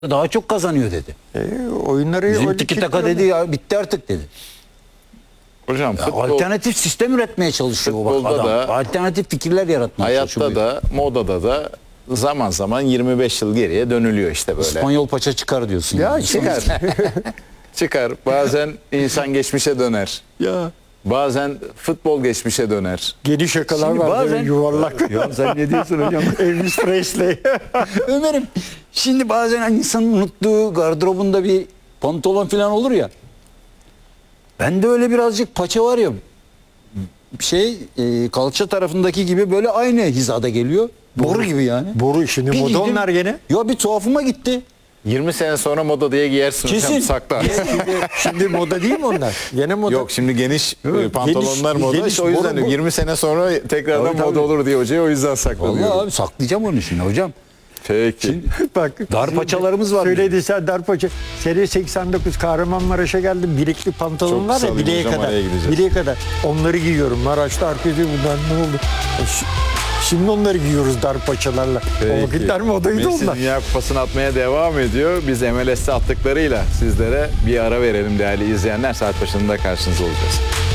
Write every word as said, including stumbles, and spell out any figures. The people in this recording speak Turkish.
daha çok kazanıyor dedi. E, oyunları Bizim öyle tiki taka çekiyorlar. dedi ya, bitti artık dedi. Hocam Ya futbol, alternatif sistem üretmeye çalışıyor bu bak futbolda adam. da, Alternatif fikirler yaratmaya çalışıyor. hayatta da modada da zaman zaman yirmi beş yıl geriye dönülüyor işte böyle. İspanyol paça çıkar diyorsun. Ya yani. çıkar. Çıkar. Bazen insan geçmişe döner. Ya Bazen futbol geçmişe döner. geniş şakalar Şimdi var bazen- böyle yuvarlak. Ya sen ne diyorsun hocam? Elvis Presley. Ömer'im, şimdi bazen hani insanın unuttuğu gardırobunda bir pantolon falan olur ya. Bende öyle birazcık paça var ya. Şey e, kalça tarafındaki gibi böyle aynı hizada geliyor. Boru gibi yani. Boru şimdi Bir moda giydim, onlar gene. Ya bir tuhafıma gitti. yirmi sene sonra moda diye giyersin Kesin. hocam, sakla. Şimdi moda değil mi onlar? Gene moda. Yok şimdi geniş Evet, e, pantolonlar geniş- moda. geniş İşte o yüzden boru bu. yirmi sene sonra tekrardan Tabii, tabii. moda olur diye hocaya o yüzden saklanıyor. Vallahi abi saklayacağım onu şimdi hocam. Peki. Bak, Dar paçalarımız var. Söyledi sen dar paça. Seri seksen dokuz Kahramanmaraş'a geldim. Birikli pantolon Çok var kısa ya bir bileğe hocam, kadar. araya gideceğiz. Bileğe kadar. Onları giyiyorum. Maraş'ta arkadaşım bundan ne oldu? E, şi- Şimdi onları giyiyoruz dar paçalarla. O vakitler modaydı Messi onlar. Dünya Kupası'nı atmaya devam ediyor. Biz M L S'te attıklarıyla sizlere bir ara verelim değerli izleyenler. Saat başında karşınızda olacağız.